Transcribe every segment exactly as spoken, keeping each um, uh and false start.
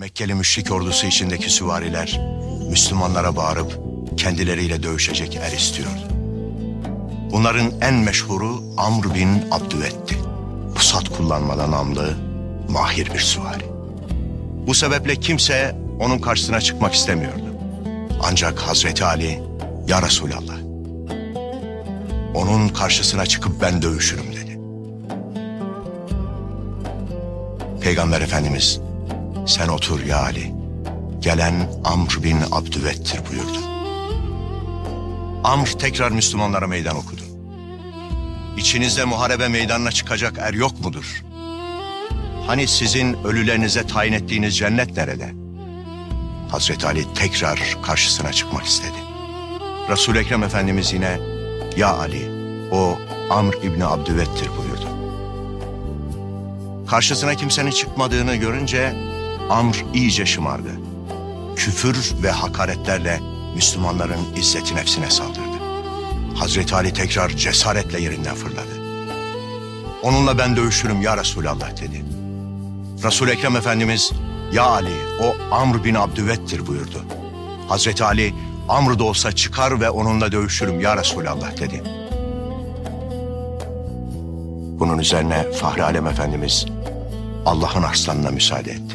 Mekkeli müşrik ordusu içindeki süvariler Müslümanlara bağırıp kendileriyle dövüşecek er istiyordu. Bunların en meşhuru Amr bin Abdüvet'ti. Pusat kullanmada namlı, mahir bir süvari. Bu sebeple kimse onun karşısına çıkmak istemiyordu. Ancak Hazreti Ali, "Ya Resulallah, onun karşısına çıkıp ben dövüşürüm" dedi. Peygamber Efendimiz, "Sen otur ya Ali, gelen Amr bin Abdüvet'tir" buyurdu. Amr tekrar Müslümanlara meydan okudu. "İçinizde muharebe meydanına çıkacak er yok mudur? Hani sizin ölülerinize tayin ettiğiniz cennet nerede?" Hazreti Ali tekrar karşısına çıkmak istedi. Resul-i Ekrem Efendimiz yine, "Ya Ali, o Amr İbni Abdüvet'tir" buyurdu. Karşısına kimsenin çıkmadığını görünce Amr iyice şımardı. Küfür ve hakaretlerle Müslümanların izzeti nefsine saldırdı. Hazreti Ali tekrar cesaretle yerinden fırladı. "Onunla ben dövüşürüm ya Resulallah" dedi. Resul-i Ekrem Efendimiz, "Ya Ali, o Amr bin Abdüvet'tir" buyurdu. Hazreti Ali, "Amr da olsa çıkar ve onunla dövüşürüm ya Resulallah" dedi. Bunun üzerine Fahri Alem Efendimiz Allah'ın arslanına müsaade etti.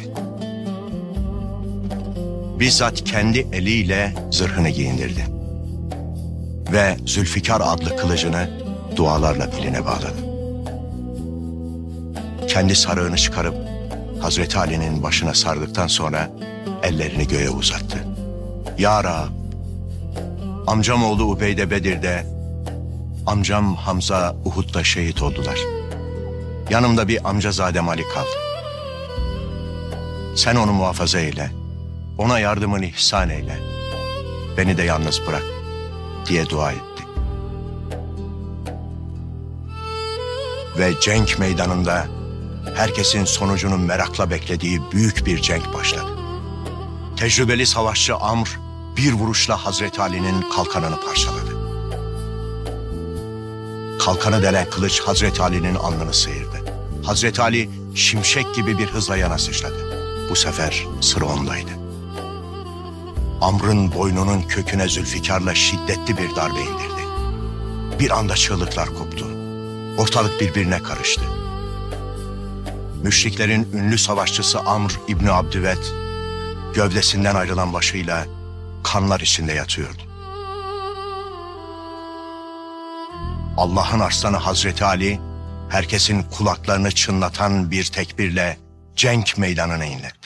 Bizzat kendi eliyle zırhını giyindirdi ve Zülfikar adlı kılıcını dualarla beline bağladı. Kendi sarığını çıkarıp Hazreti Ali'nin başına sardıktan sonra ellerini göğe uzattı. "Ya Rab, amcam oğlu Ubeyde Bedir'de, amcam Hamza Uhud'da şehit oldular. Yanımda bir amcazadem Ali kaldı. Sen onu muhafaza eyle, ona yardımını ihsan eyle, beni de yalnız bırak" diye dua etti. Ve cenk meydanında herkesin sonucunun merakla beklediği büyük bir cenk başladı. Tecrübeli savaşçı Amr bir vuruşla Hazreti Ali'nin kalkanını parçaladı. Kalkanı delen kılıç Hazreti Ali'nin alnını sıyırdı. Hazreti Ali şimşek gibi bir hızla yana sıçradı. Bu sefer sıra ondaydı. Amr'ın boynunun köküne Zülfikar'la şiddetli bir darbe indirdi. Bir anda çığlıklar koptu. Ortalık birbirine karıştı. Müşriklerin ünlü savaşçısı Amr İbni Abdüvet, gövdesinden ayrılan başıyla kanlar içinde yatıyordu. Allah'ın arslanı Hazreti Ali, herkesin kulaklarını çınlatan bir tekbirle cenk meydanına indi.